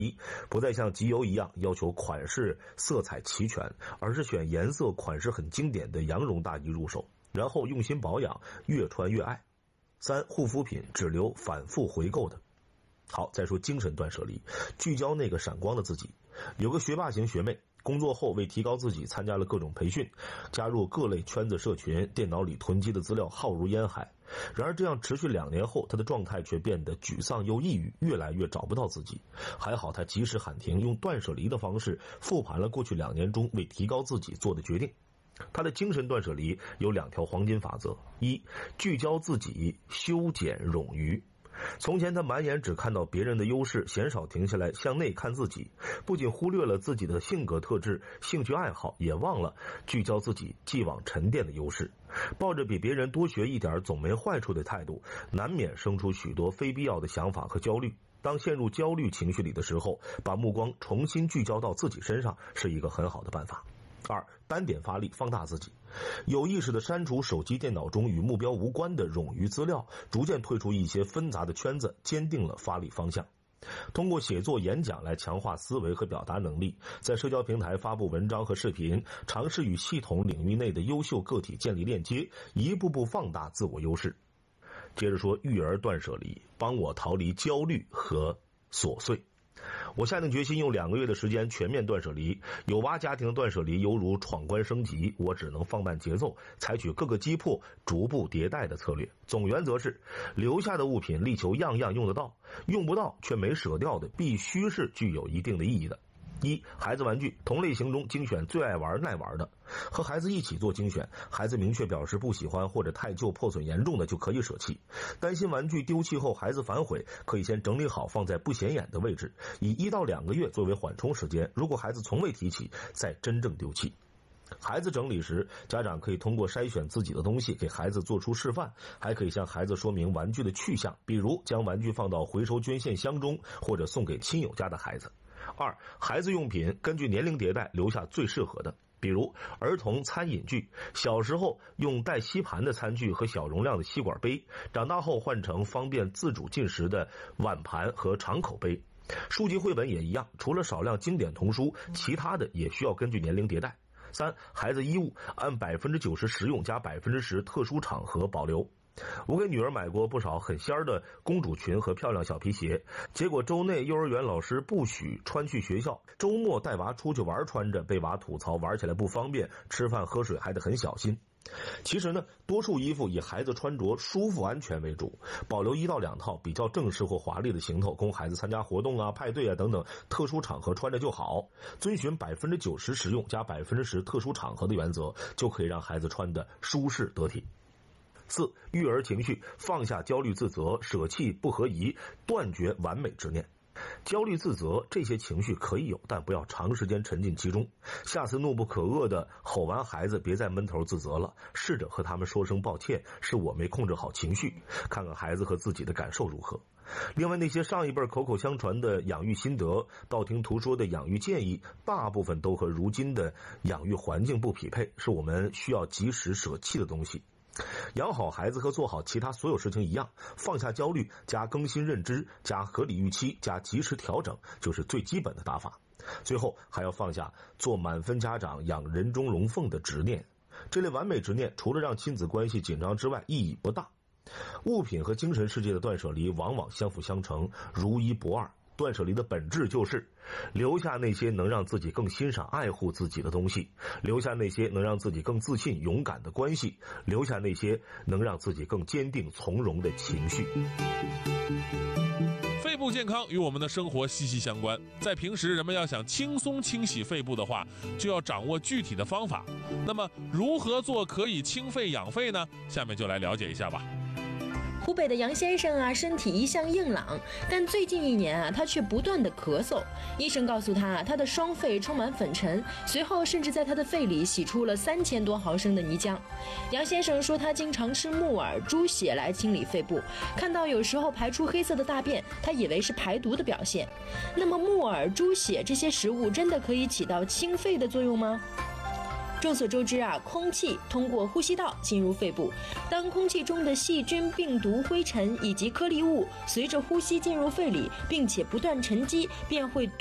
一，不再像集邮一样要求款式色彩齐全，而是选颜色款式很经典的羊绒大衣入手，然后用心保养，越穿越爱。三，护肤品只留反复回购的。好，再说精神断舍离，聚焦那个闪光的自己。有个学霸型学妹，工作后为提高自己，参加了各种培训，加入各类圈子社群，电脑里囤积的资料浩如烟海。然而这样持续2年后，她的状态却变得沮丧又抑郁，越来越找不到自己。还好她及时喊停，用断舍离的方式复盘了过去2年中为提高自己做的决定。他的精神断舍离有2条黄金法则：一，聚焦自己，修剪冗余。从前他满眼只看到别人的优势，鲜少停下来向内看自己，不仅忽略了自己的性格特质、兴趣爱好，也忘了聚焦自己既往沉淀的优势。抱着比别人多学一点总没坏处的态度，难免生出许多非必要的想法和焦虑。当陷入焦虑情绪里的时候，把目光重新聚焦到自己身上是一个很好的办法。二，单点发力，放大自己，有意识地删除手机电脑中与目标无关的冗余资料，逐渐退出一些纷杂的圈子，坚定了发力方向。通过写作演讲来强化思维和表达能力，在社交平台发布文章和视频，尝试与系统领域内的优秀个体建立链接，一步步放大自我优势。接着说育儿断舍离，帮我逃离焦虑和琐碎。我下定决心用2个月的时间全面断舍离。有娃家庭的断舍离犹如闯关升级，我只能放慢节奏，采取各个击破、逐步迭代的策略。总原则是留下的物品力求样样用得到，用不到却没舍掉的必须是具有一定的意义的。一，孩子玩具，同类型中精选最爱玩耐玩的，和孩子一起做精选，孩子明确表示不喜欢或者太旧破损严重的就可以舍弃。担心玩具丢弃后孩子反悔，可以先整理好放在不显眼的位置，以1到2个月作为缓冲时间，如果孩子从未提起，再真正丢弃。孩子整理时，家长可以通过筛选自己的东西给孩子做出示范，还可以向孩子说明玩具的去向，比如将玩具放到回收捐献箱中，或者送给亲友家的孩子。二，孩子用品根据年龄迭代留下最适合的，比如儿童餐饮具，小时候用带吸盘的餐具和小容量的吸管杯，长大后换成方便自主进食的碗盘和长口杯。书籍绘本也一样，除了少量经典童书，其他的也需要根据年龄迭代。三，孩子衣物按90%实用加10%特殊场合保留。我给女儿买过不少很仙儿的公主裙和漂亮小皮鞋，结果周内幼儿园老师不许穿去学校，周末带娃出去玩穿着，被娃吐槽玩起来不方便，吃饭喝水还得很小心。其实呢，多数衣服以孩子穿着舒服安全为主，保留1到2套比较正式或华丽的行头，供孩子参加活动啊、派对啊等等特殊场合穿着就好。遵循90%实用加10%特殊场合的原则，就可以让孩子穿得舒适得体。四，育儿情绪，放下焦虑自责，舍弃不合宜，断绝完美执念。焦虑自责这些情绪可以有，但不要长时间沉浸其中。下次怒不可遏的吼完孩子，别再闷头自责了，试着和他们说声抱歉，是我没控制好情绪，看看孩子和自己的感受如何。另外，那些上一辈口口相传的养育心得、道听途说的养育建议，大部分都和如今的养育环境不匹配，是我们需要及时舍弃的东西。养好孩子和做好其他所有事情一样，放下焦虑加更新认知加合理预期加及时调整，就是最基本的打法。最后还要放下做满分家长养人中龙凤的执念，这类完美执念除了让亲子关系紧张之外，意义不大。物品和精神世界的断舍离往往相辅相成，如一不二。断舍离的本质就是留下那些能让自己更欣赏爱护自己的东西，留下那些能让自己更自信勇敢的关系，留下那些能让自己更坚定从容的情绪。 肺部健康与我们的生活息息相关，在平时人们要想轻松清洗肺部的话，就要掌握具体的方法。那么如何做可以清肺养肺呢？下面就来了解一下吧。 湖北的杨先生啊，身体一向硬朗，但最近1年啊，他却不断的咳嗽。医生告诉他，他的双肺充满粉尘，随后甚至在他的肺里洗出了3000多毫升的泥浆。杨先生说，他经常吃木耳、猪血来清理肺部，看到有时候排出黑色的大便，他以为是排毒的表现。那么木耳、猪血这些食物真的可以起到清肺的作用吗？ 众所周知啊，空气通过呼吸道进入肺部，当空气中的细菌、病毒、灰尘以及颗粒物随着呼吸进入肺里，并且不断沉积，便会